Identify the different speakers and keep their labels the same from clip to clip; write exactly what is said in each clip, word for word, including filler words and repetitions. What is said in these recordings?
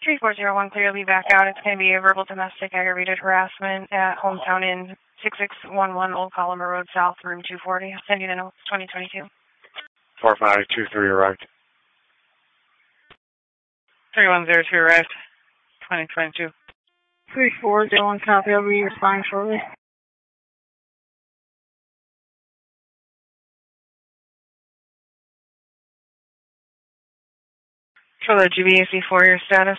Speaker 1: three four zero one, clearly back out. It's going to be a verbal domestic aggravated harassment at Hometown Inn, six six one one Old Collimer Road South, room two forty. Sending the notes, twenty twenty-two.
Speaker 2: four five two three arrived.
Speaker 1: three one zero two arrived, twenty twenty-two.
Speaker 3: three four zero one, copy. I'll be responding shortly.
Speaker 1: For the G B A C four-year status.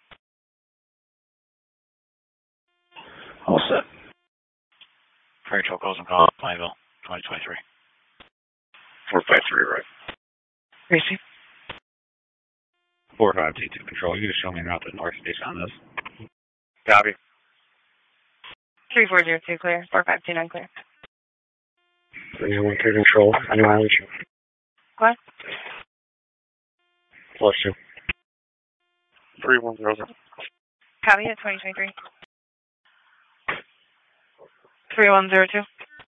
Speaker 2: All set.
Speaker 4: Freight truck goes and calls, Pineville, twenty twenty-three.
Speaker 2: four five three arrived.
Speaker 1: Gracie.
Speaker 4: four five two two control. You just show me around the north station on this.
Speaker 2: Copy.
Speaker 1: three four zero two clear. four five two nine clear.
Speaker 2: three one clear control. Any mileage?
Speaker 1: What?
Speaker 2: Plus two. three one zero zero.
Speaker 1: Copy at twenty twenty-three. three one zero two.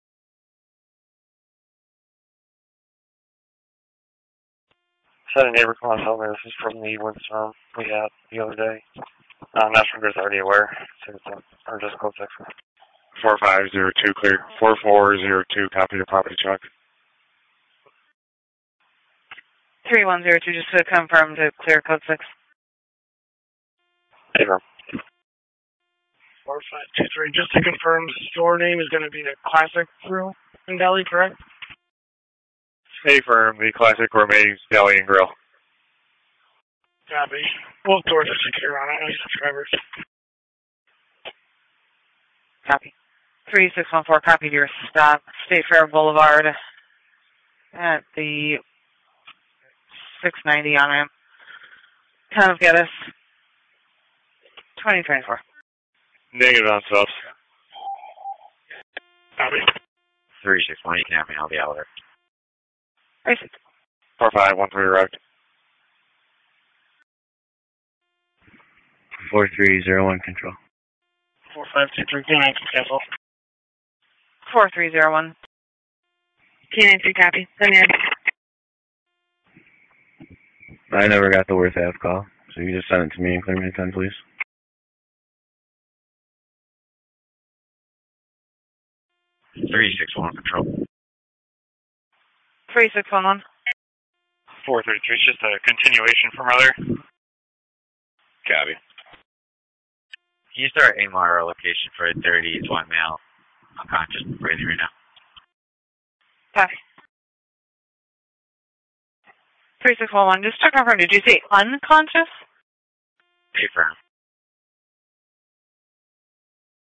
Speaker 2: Said a neighbor call and told me this is from the windstorm we had the other day. Uh, National Grid's already aware. So it's a, or just code six. four five zero two clear. four four zero two, copy the property check.
Speaker 1: three one zero two, just to confirm to clear code six.
Speaker 2: Paper.
Speaker 3: four five two three, just to confirm, the store name is going to be the Classic Grill in Delhi, correct?
Speaker 2: Stay firm, the Classic Gourmet Deli and Grill.
Speaker 3: Copy. Both doors are secure on it, any subscribers.
Speaker 1: Copy. three six one four, copy to your stop, State Fair Boulevard at the six ninety on ramp. Town of Geddes, twenty twenty-four.
Speaker 2: Negative on subs.
Speaker 3: Copy.
Speaker 4: three six one, you can have me, I'll be out there.
Speaker 1: Gracie.
Speaker 2: four five one three arrived.
Speaker 4: four three zero one control.
Speaker 3: four five two three, K nine three, cancel.
Speaker 1: four three zero one.
Speaker 3: K nine three, copy. Send in.
Speaker 4: I never got the Worth Ave call, so you just send it to me and clear me ten, please. three six one control.
Speaker 1: three six one one.
Speaker 2: four three three, it's just a continuation from earlier.
Speaker 4: Copy. Can you start A M R location for a thirty is one male? Unconscious, breathing right now.
Speaker 1: Copy. three six one one, just to confirm, did you say unconscious?
Speaker 4: Affirm.